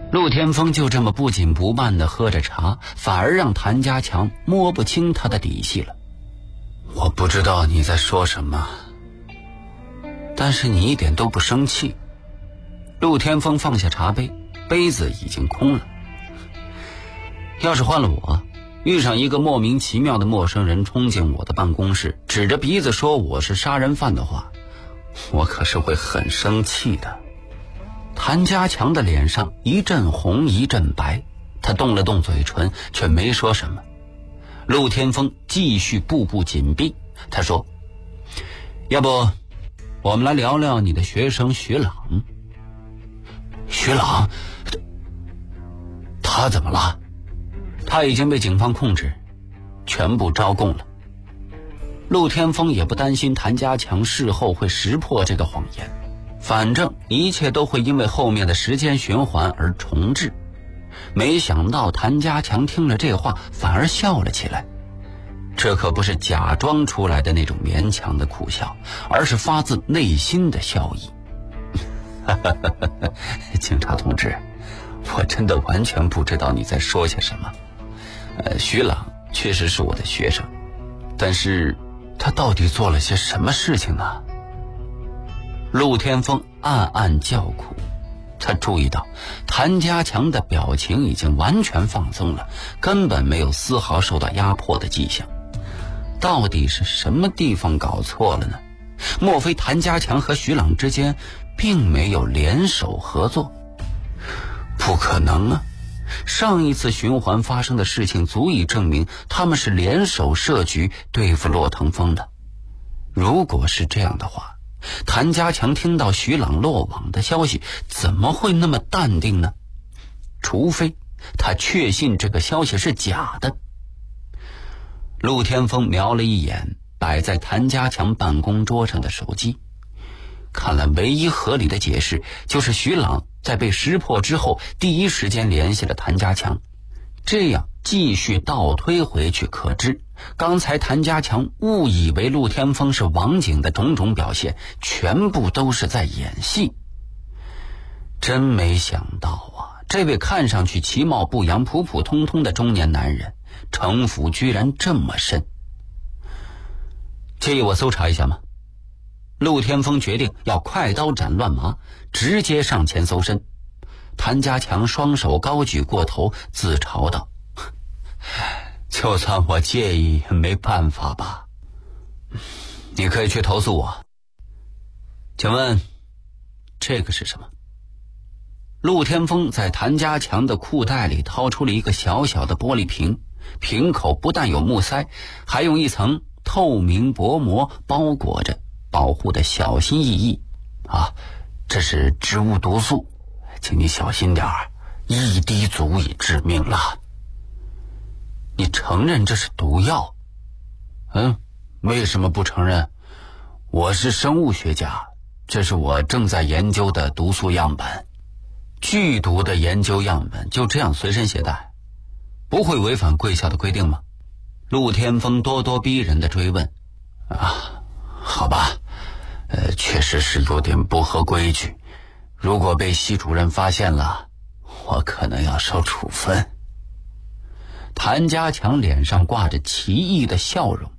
陆天风就这么不紧不慢地喝着茶，反而让谭家强摸不清他的底细了。我不知道你在说什么，但是你一点都不生气。陆天风放下茶杯，杯子已经空了。要是换了我，遇上一个莫名其妙的陌生人冲进我的办公室，指着鼻子说我是杀人犯的话，我可是会很生气的。谭家强的脸上一阵红一阵白，他动了动嘴唇，却没说什么。陆天风继续步步紧逼，他说：要不我们来聊聊你的学生徐朗。徐朗？他怎么了？他已经被警方控制，全部招供了。陆天风也不担心谭家强事后会识破这个谎言，反正一切都会因为后面的时间循环而重置。没想到谭家强听了这话反而笑了起来，这可不是假装出来的那种勉强的苦笑，而是发自内心的笑意。警察同志，我真的完全不知道你在说些什么。徐朗确实是我的学生，但是他到底做了些什么事情呢？陆天风暗暗叫苦，他注意到谭家强的表情已经完全放松了，根本没有丝毫受到压迫的迹象。到底是什么地方搞错了呢？莫非谭家强和徐朗之间并没有联手合作？不可能啊！上一次循环发生的事情足以证明他们是联手设局对付骆腾风的。如果是这样的话，谭家强听到徐朗落网的消息怎么会那么淡定呢？除非他确信这个消息是假的。陆天风瞄了一眼摆在谭家强办公桌上的手机，看来唯一合理的解释就是徐朗在被识破之后第一时间联系了谭家强。这样继续倒推回去，可知刚才谭家强误以为陆天风是网警的种种表现全部都是在演戏。真没想到啊，这位看上去其貌不扬普普通通的中年男人城府居然这么深。介意我搜查一下吗？陆天风决定要快刀斩乱麻，直接上前搜身。谭家强双手高举过头，自嘲道：就算我介意也没办法吧，你可以去投诉我。请问这个是什么？陆天风在谭家强的裤袋里掏出了一个小小的玻璃瓶，瓶口不但有木塞，还用一层透明薄膜包裹着，保护的小心翼翼。这是植物毒素，请你小心点儿，一滴足以致命了。你承认这是毒药？为什么不承认？我是生物学家，这是我正在研究的毒素样本。剧毒的研究样本就这样随身携带，不会违反贵校的规定吗？陆天风咄咄逼人的追问。好吧，确实是有点不合规矩，如果被系主任发现了，我可能要受处分。谭家强脸上挂着奇异的笑容。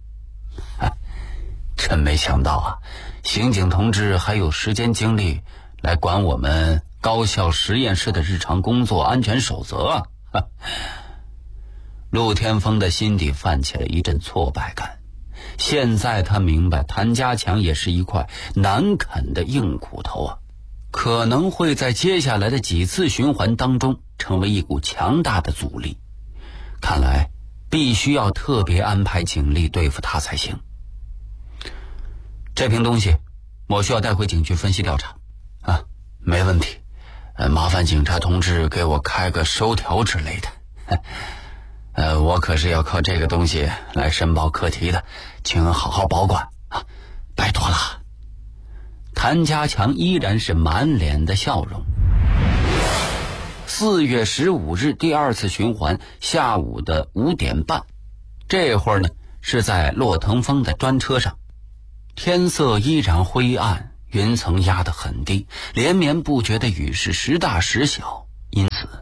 真没想到啊，刑警同志还有时间精力来管我们高校实验室的日常工作安全守则啊！陆天风的心底泛起了一阵挫败感。现在他明白谭家强也是一块难啃的硬骨头啊，可能会在接下来的几次循环当中成为一股强大的阻力。看来必须要特别安排警力对付他才行。这瓶东西我需要带回警局分析调查。没问题，麻烦警察同志给我开个收条之类的。我可是要靠这个东西来申报课题的，请好好保管啊，拜托了。谭家强依然是满脸的笑容。4月15日第二次循环下午的5点半，这会儿呢是在骆腾风的专车上，天色依然灰暗，云层压得很低，连绵不绝的雨势时大时小，因此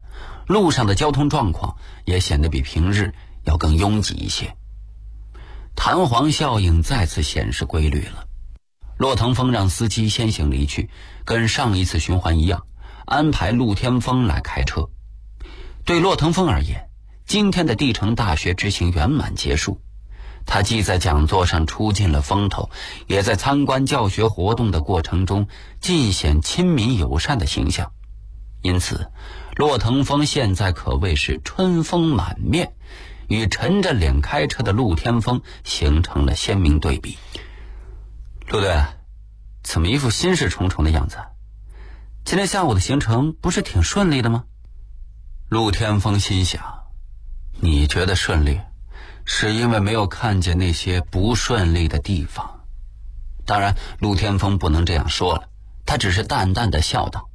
路上的交通状况也显得比平日要更拥挤一些。弹簧效应再次显示规律了。骆腾峰让司机先行离去，跟上一次循环一样，安排陆天峰来开车。对骆腾峰而言，今天的地城大学之行圆满结束。他既在讲座上出尽了风头，也在参观教学活动的过程中尽显亲民友善的形象。因此，骆腾峰现在可谓是春风满面，与沉着脸开车的陆天峰形成了鲜明对比。陆队，怎么一副心事重重的样子？今天下午的行程不是挺顺利的吗？陆天峰心想，你觉得顺利，是因为没有看见那些不顺利的地方。当然，陆天峰不能这样说了，他只是淡淡的笑道：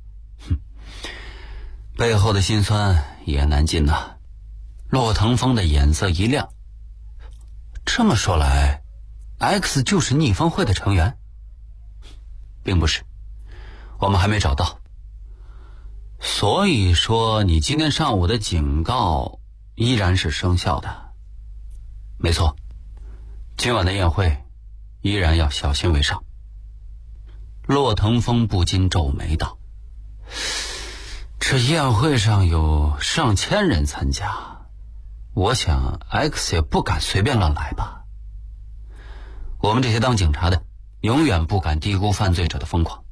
背后的辛酸也难尽呐。骆腾峰的眼色一亮，这么说来 X 就是逆风会的成员？并不是，我们还没找到。所以说你今天上午的警告依然是生效的。没错，今晚的宴会依然要小心为上。骆腾峰不禁皱眉道：这宴会上有上千人参加，我想 X 也不敢随便乱来吧。我们这些当警察的永远不敢低估犯罪者的疯狂。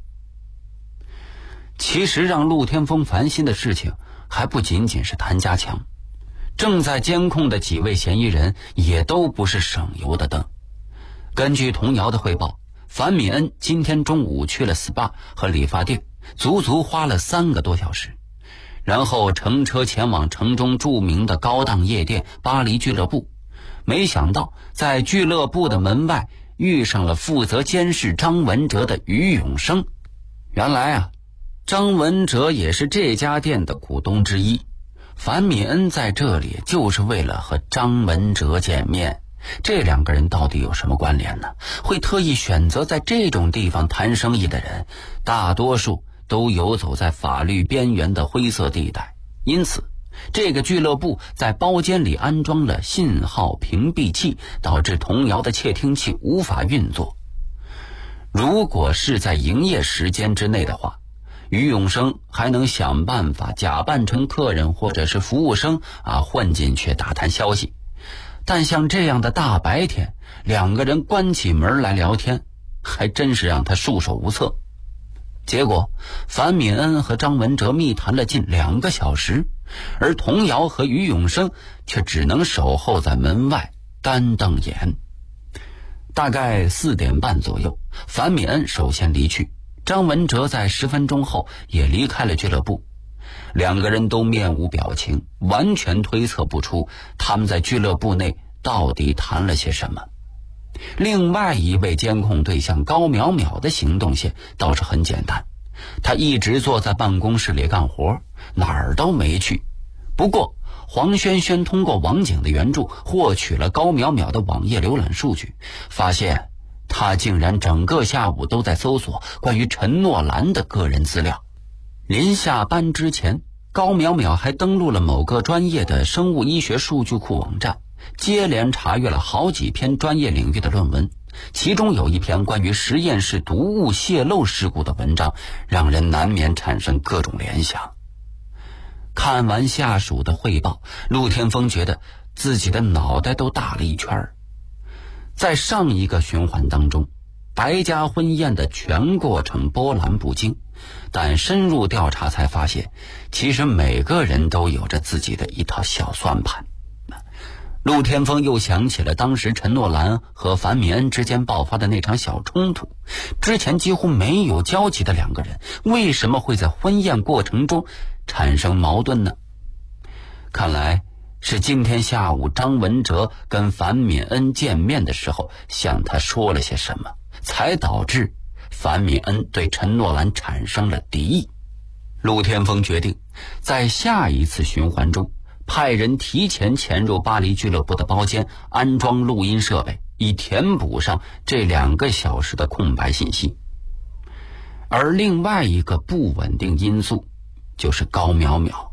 其实让陆天峰烦心的事情还不仅仅是谭家强，正在监控的几位嫌疑人也都不是省油的灯。根据童瑶的汇报，樊敏恩今天中午去了 SPA 和理发店，足足花了3个多小时，然后乘车前往城中著名的高档夜店巴黎俱乐部。没想到在俱乐部的门外遇上了负责监视张文哲的于永生。原来啊，张文哲也是这家店的股东之一，樊敏恩在这里就是为了和张文哲见面。这2个人到底有什么关联呢？会特意选择在这种地方谈生意的人，大多数都游走在法律边缘的灰色地带。因此这个俱乐部在包间里安装了信号屏蔽器，导致童瑶的窃听器无法运作。如果是在营业时间之内的话，于永生还能想办法假扮成客人或者是服务生混进去打探消息。但像这样的大白天，2个人关起门来聊天，还真是让他束手无策。结果樊敏恩和张文哲密谈了近2个小时，而童瑶和于永生却只能守候在门外干瞪眼。大概4点半左右，樊敏恩首先离去，张文哲在10分钟后也离开了俱乐部。2个人都面无表情，完全推测不出他们在俱乐部内到底谈了些什么。另外一位监控对象高淼淼的行动线倒是很简单，他一直坐在办公室里干活，哪儿都没去。不过黄轩轩通过网警的援助获取了高淼淼的网页浏览数据，发现他竟然整个下午都在搜索关于陈诺兰的个人资料。临下班之前，高淼淼还登录了某个专业的生物医学数据库网站，接连查阅了好几篇专业领域的论文，其中有一篇关于实验室毒物泄漏事故的文章，让人难免产生各种联想。看完下属的汇报，陆天峰觉得自己的脑袋都大了一圈。在上一个循环当中，白家婚宴的全过程波澜不惊，但深入调查才发现，其实每个人都有着自己的一套小算盘。陆天峰又想起了当时陈诺兰和樊敏恩之间爆发的那场小冲突，之前几乎没有交集的2个人，为什么会在婚宴过程中产生矛盾呢？看来是今天下午张文哲跟樊敏恩见面的时候向他说了些什么，才导致樊敏恩对陈诺兰产生了敌意。陆天峰决定在下一次循环中派人提前潜入巴黎俱乐部的包间，安装录音设备，以填补上这2个小时的空白信息。而另外一个不稳定因素就是高淼淼。